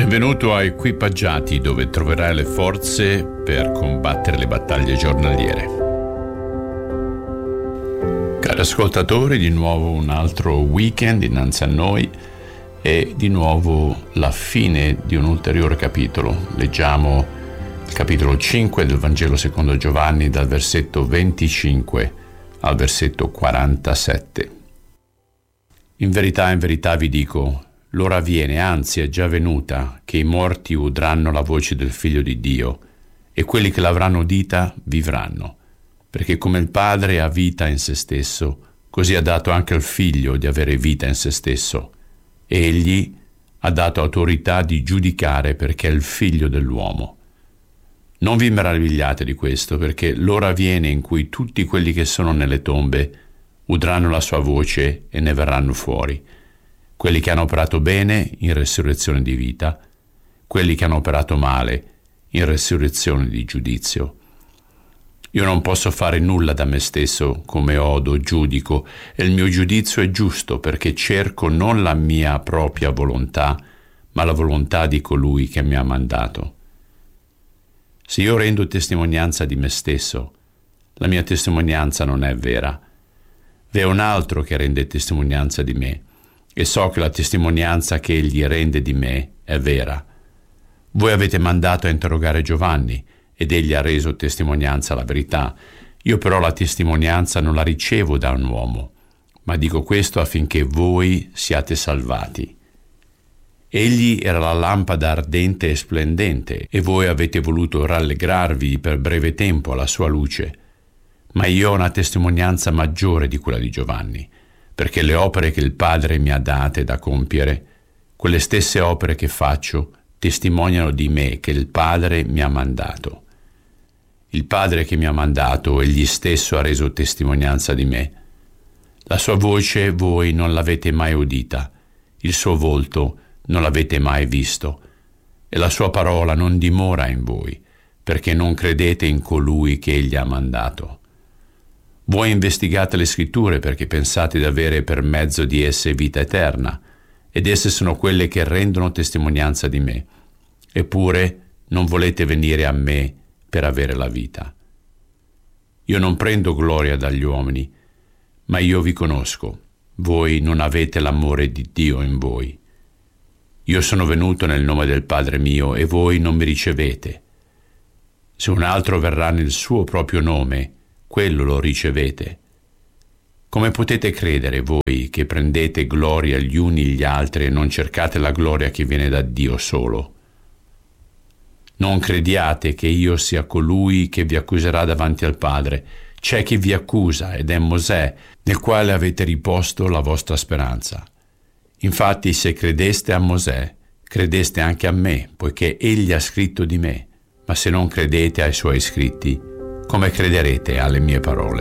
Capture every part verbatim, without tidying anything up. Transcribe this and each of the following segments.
Benvenuto a Equipaggiati, dove troverai le forze per combattere le battaglie giornaliere. Cari ascoltatori, di nuovo un altro weekend innanzi a noi e di nuovo la fine di un ulteriore capitolo. Leggiamo il capitolo cinque del Vangelo secondo Giovanni, dal versetto venticinque al versetto quarantasette. In verità, in verità vi dico, l'ora viene, anzi è già venuta, che i morti udranno la voce del Figlio di Dio, e quelli che l'avranno udita vivranno, perché come il Padre ha vita in se stesso, così ha dato anche al Figlio di avere vita in se stesso. E egli ha dato autorità di giudicare, perché è il Figlio dell'uomo. Non vi meravigliate di questo, perché l'ora viene in cui tutti quelli che sono nelle tombe udranno la sua voce e ne verranno fuori. Quelli che hanno operato bene in resurrezione di vita, quelli che hanno operato male in resurrezione di giudizio. Io non posso fare nulla da me stesso, come odo, giudico, e il mio giudizio è giusto, perché cerco non la mia propria volontà, ma la volontà di colui che mi ha mandato. Se io rendo testimonianza di me stesso, la mia testimonianza non è vera. V'è un altro che rende testimonianza di me, e so che la testimonianza che egli rende di me è vera. Voi avete mandato a interrogare Giovanni, ed egli ha reso testimonianza alla verità. Io però la testimonianza non la ricevo da un uomo, ma dico questo affinché voi siate salvati. Egli era la lampada ardente e splendente, e voi avete voluto rallegrarvi per breve tempo alla sua luce. Ma io ho una testimonianza maggiore di quella di Giovanni, perché le opere che il Padre mi ha date da compiere, quelle stesse opere che faccio, testimoniano di me che il Padre mi ha mandato. Il Padre che mi ha mandato, egli stesso ha reso testimonianza di me. La sua voce voi non l'avete mai udita, il suo volto non l'avete mai visto, e la sua parola non dimora in voi, perché non credete in colui che egli ha mandato. Voi investigate le scritture perché pensate di avere per mezzo di esse vita eterna, ed esse sono quelle che rendono testimonianza di me. Eppure non volete venire a me per avere la vita. Io non prendo gloria dagli uomini, ma io vi conosco. Voi non avete l'amore di Dio in voi. Io sono venuto nel nome del Padre mio e voi non mi ricevete. Se un altro verrà nel suo proprio nome, quello lo ricevete. Come potete credere voi che prendete gloria gli uni gli altri e non cercate la gloria che viene da Dio solo? Non crediate che io sia colui che vi accuserà davanti al Padre. C'è chi vi accusa ed è Mosè, nel quale avete riposto la vostra speranza. Infatti, se credeste a Mosè, credeste anche a me, poiché egli ha scritto di me. Ma se non credete ai suoi scritti, come crederete alle mie parole?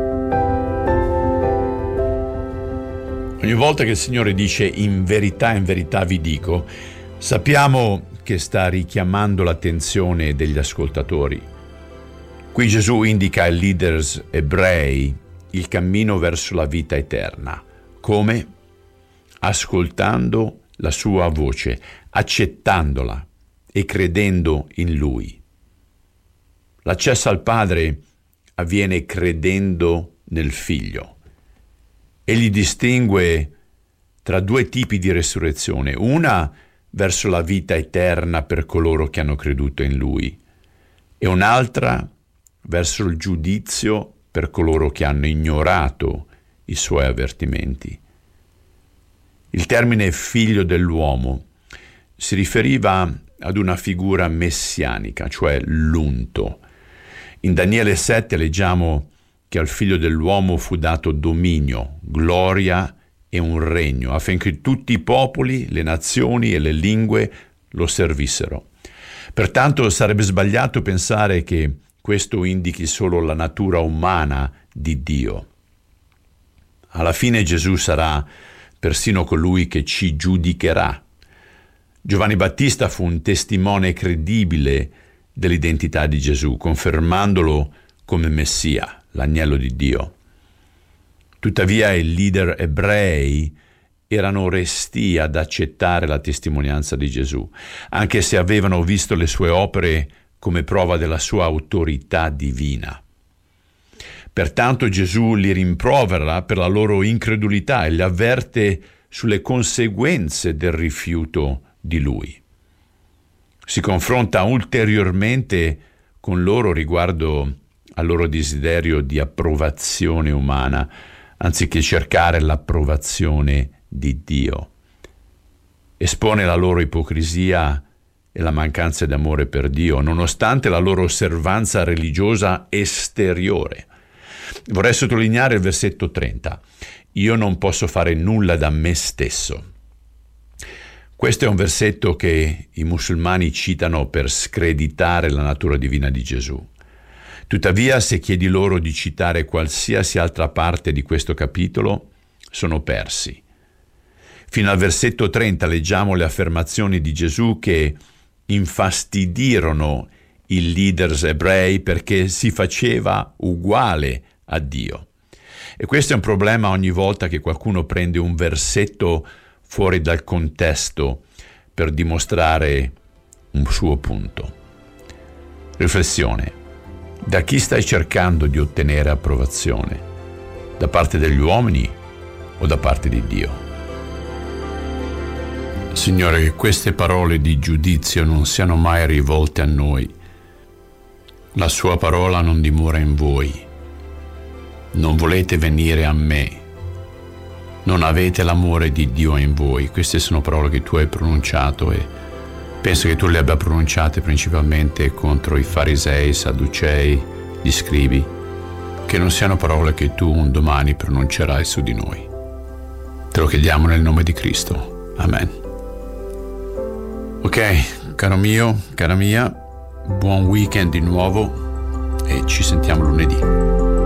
Ogni volta che il Signore dice in verità, in verità vi dico, sappiamo che sta richiamando l'attenzione degli ascoltatori. Qui Gesù indica ai leaders ebrei il cammino verso la vita eterna. Come? Ascoltando la sua voce, accettandola e credendo in Lui. L'accesso al Padre avviene credendo nel Figlio. Egli distingue tra due tipi di resurrezione, una verso la vita eterna per coloro che hanno creduto in Lui e un'altra verso il giudizio per coloro che hanno ignorato i Suoi avvertimenti. Il termine Figlio dell'uomo si riferiva ad una figura messianica, cioè l'unto. In Daniele sette leggiamo che al Figlio dell'uomo fu dato dominio, gloria e un regno, affinché tutti i popoli, le nazioni e le lingue lo servissero. Pertanto sarebbe sbagliato pensare che questo indichi solo la natura umana di Dio. Alla fine Gesù sarà persino colui che ci giudicherà. Giovanni Battista fu un testimone credibile dell'identità di Gesù, confermandolo come Messia, l'agnello di Dio. Tuttavia i leader ebrei erano restii ad accettare la testimonianza di Gesù, anche se avevano visto le sue opere come prova della sua autorità divina. Pertanto Gesù li rimprovera per la loro incredulità e li avverte sulle conseguenze del rifiuto di Lui. Si confronta ulteriormente con loro riguardo al loro desiderio di approvazione umana, anziché cercare l'approvazione di Dio. Espone la loro ipocrisia e la mancanza d'amore per Dio, nonostante la loro osservanza religiosa esteriore. Vorrei sottolineare il versetto trenta. Io non posso fare nulla da me stesso. Questo è un versetto che i musulmani citano per screditare la natura divina di Gesù. Tuttavia, se chiedi loro di citare qualsiasi altra parte di questo capitolo, sono persi. Fino al versetto trenta leggiamo le affermazioni di Gesù che infastidirono i leaders ebrei perché si faceva uguale a Dio. E questo è un problema ogni volta che qualcuno prende un versetto fuori dal contesto per dimostrare un suo punto. Riflessione. Da chi stai cercando di ottenere approvazione? Da parte degli uomini o da parte di Dio? Signore, che queste parole di giudizio non siano mai rivolte a noi. La sua parola non dimora in voi. Non volete venire a me. Non avete l'amore di Dio in voi. Queste sono parole che tu hai pronunciato e penso che tu le abbia pronunciate principalmente contro i farisei, i sadducei, gli scribi, che non siano parole che tu un domani pronuncerai su di noi. Te lo chiediamo nel nome di Cristo. Amen. Ok, caro mio, cara mia, buon weekend di nuovo e ci sentiamo lunedì.